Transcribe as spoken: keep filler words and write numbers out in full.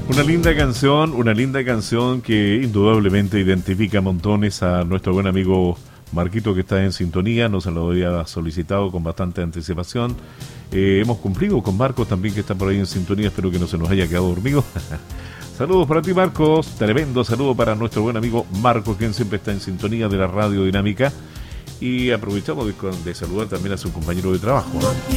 Una linda canción, una linda canción que indudablemente identifica montones a nuestro buen amigo Marquito, que está en sintonía. Nos lo había solicitado con bastante anticipación. Eh, hemos cumplido con Marcos también, que está por ahí en sintonía. Espero que no se nos haya quedado dormido. Saludos para ti, Marcos. Tremendo saludo para nuestro buen amigo Marcos, quien siempre está en sintonía de la Radio Dinámica. Y aprovechamos de, de saludar también a su compañero de trabajo, ¿no?